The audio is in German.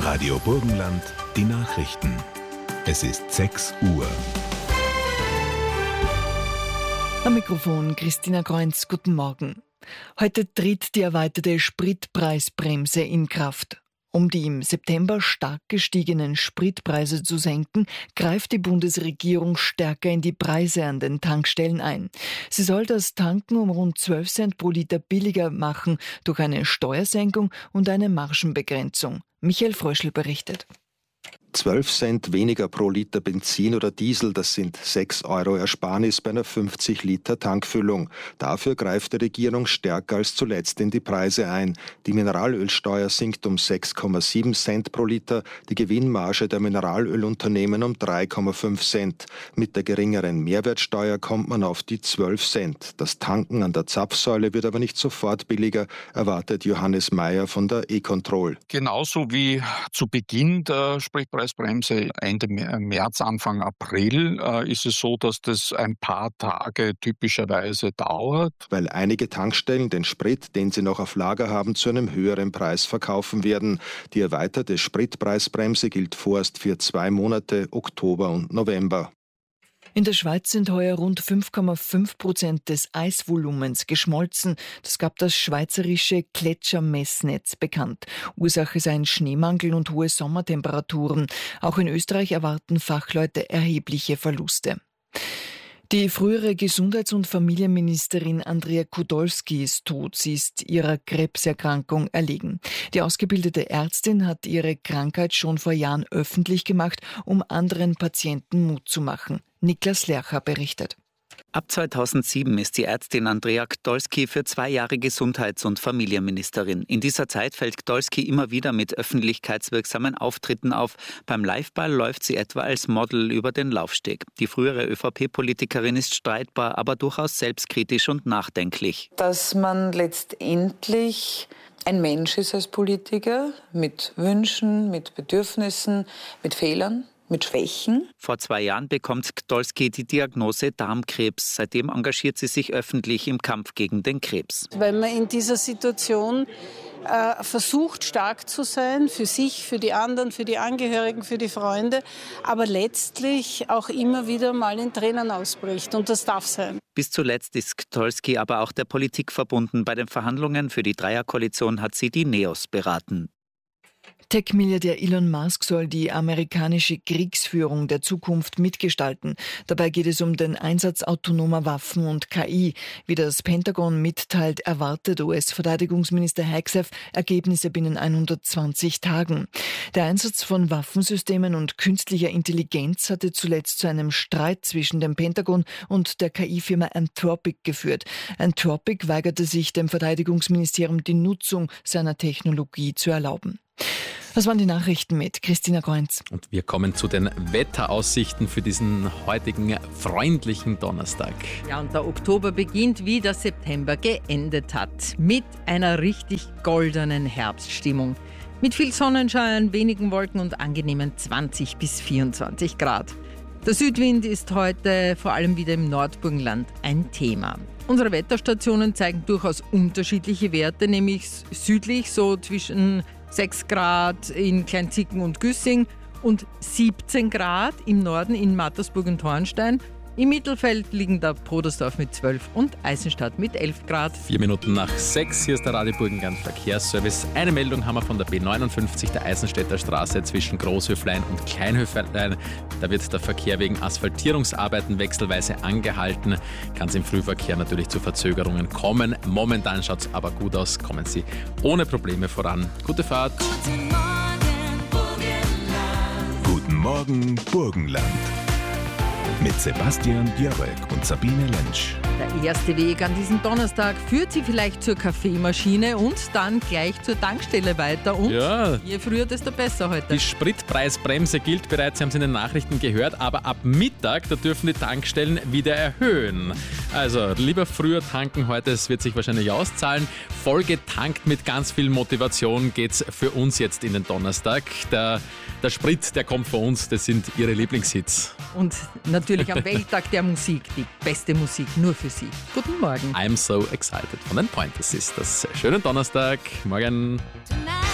Radio Burgenland, die Nachrichten. Es ist 6 Uhr. Am Mikrofon Christina Kreunz, guten Morgen. Heute tritt die erweiterte Spritpreisbremse in Kraft. Um die im September stark gestiegenen Spritpreise zu senken, greift die Bundesregierung stärker in die Preise an den Tankstellen ein. Sie soll das Tanken um rund 12 Cent pro Liter billiger machen durch eine Steuersenkung und eine Margenbegrenzung. Michael Fröschl berichtet. 12 Cent weniger pro Liter Benzin oder Diesel, das sind 6 Euro Ersparnis bei einer 50 Liter Tankfüllung. Dafür greift die Regierung stärker als zuletzt in die Preise ein. Die Mineralölsteuer sinkt um 6,7 Cent pro Liter, die Gewinnmarge der Mineralölunternehmen um 3,5 Cent. Mit der geringeren Mehrwertsteuer kommt man auf die 12 Cent. Das Tanken an der Zapfsäule wird aber nicht sofort billiger, erwartet Johannes Mayer von der E-Control. Genauso wie zu Beginn der Spritpreisbremse Ende März, Anfang April ist es so, dass das ein paar Tage typischerweise dauert. Weil einige Tankstellen den Sprit, den sie noch auf Lager haben, zu einem höheren Preis verkaufen werden. Die erweiterte Spritpreisbremse gilt vorerst für 2 Monate, Oktober und November. In der Schweiz sind heuer rund 5,5% des Eisvolumens geschmolzen. Das gab das schweizerische Gletschermessnetz bekannt. Ursache seien Schneemangel und hohe Sommertemperaturen. Auch in Österreich erwarten Fachleute erhebliche Verluste. Die frühere Gesundheits- und Familienministerin Andrea Kudolski ist tot. Sie ist ihrer Krebserkrankung erlegen. Die ausgebildete Ärztin hat ihre Krankheit schon vor Jahren öffentlich gemacht, um anderen Patienten Mut zu machen. Niklas Lercher berichtet. Ab 2007 ist die Ärztin Andrea Kudolski für 2 Jahre Gesundheits- und Familienministerin. In dieser Zeit fällt Kudolski immer wieder mit öffentlichkeitswirksamen Auftritten auf. Beim Liveball läuft sie etwa als Model über den Laufsteg. Die frühere ÖVP-Politikerin ist streitbar, aber durchaus selbstkritisch und nachdenklich. Dass man letztendlich ein Mensch ist als Politiker, mit Wünschen, mit Bedürfnissen, mit Fehlern, mit Schwächen. Vor 2 Jahren bekommt Kudolski die Diagnose Darmkrebs. Seitdem engagiert sie sich öffentlich im Kampf gegen den Krebs. Weil man in dieser Situation versucht, stark zu sein, für sich, für die anderen, für die Angehörigen, für die Freunde, aber letztlich auch immer wieder mal in Tränen ausbricht. Und das darf sein. Bis zuletzt ist Kudolski aber auch der Politik verbunden. Bei den Verhandlungen für die Dreierkoalition hat sie die NEOS beraten. Tech-Milliardär Elon Musk soll die amerikanische Kriegsführung der Zukunft mitgestalten. Dabei geht es um den Einsatz autonomer Waffen und KI. Wie das Pentagon mitteilt, erwartet US-Verteidigungsminister Hegseth Ergebnisse binnen 120 Tagen. Der Einsatz von Waffensystemen und künstlicher Intelligenz hatte zuletzt zu einem Streit zwischen dem Pentagon und der KI-Firma Anthropic geführt. Anthropic weigerte sich, dem Verteidigungsministerium die Nutzung seiner Technologie zu erlauben. Das waren die Nachrichten mit Christina Kreunz. Und wir kommen zu den Wetteraussichten für diesen heutigen freundlichen Donnerstag. Ja, und der Oktober beginnt, wie der September geendet hat. Mit einer richtig goldenen Herbststimmung. Mit viel Sonnenschein, wenigen Wolken und angenehmen 20 bis 24 Grad. Der Südwind ist heute vor allem wieder im Nordburgenland ein Thema. Unsere Wetterstationen zeigen durchaus unterschiedliche Werte, nämlich südlich so zwischen 6 Grad in Kleinzicken und Güssing und 17 Grad im Norden in Mattersburg und Hornstein. Im Mittelfeld liegen da Podersdorf mit 12 und Eisenstadt mit 11 Grad. 4 Minuten nach 6, hier ist der Radio Burgenland Verkehrsservice. Eine Meldung haben wir von der B59, der Eisenstädter Straße zwischen Großhöflein und Kleinhöflein. Da wird der Verkehr wegen Asphaltierungsarbeiten wechselweise angehalten. Kann es im Frühverkehr natürlich zu Verzögerungen kommen. Momentan schaut es aber gut aus, kommen Sie ohne Probleme voran. Gute Fahrt. Guten Morgen, Burgenland. Guten Morgen, Burgenland. Mit Sebastian Björk und Sabine Lentsch. Der erste Weg an diesem Donnerstag führt Sie vielleicht zur Kaffeemaschine und dann gleich zur Tankstelle weiter. Und je früher, desto besser heute. Die Spritpreisbremse gilt bereits, Sie haben es in den Nachrichten gehört, aber ab Mittag, da dürfen die Tankstellen wieder erhöhen. Also lieber früher tanken heute, es wird sich wahrscheinlich auszahlen. Voll getankt mit ganz viel Motivation geht's für uns jetzt in den Donnerstag. Der Sprit, der kommt von uns, das sind Ihre Lieblingshits. Und natürlich am Welttag der Musik, die beste Musik nur für Sie. Guten Morgen. I'm so excited von den Pointer Sisters. Schönen Donnerstag. Morgen.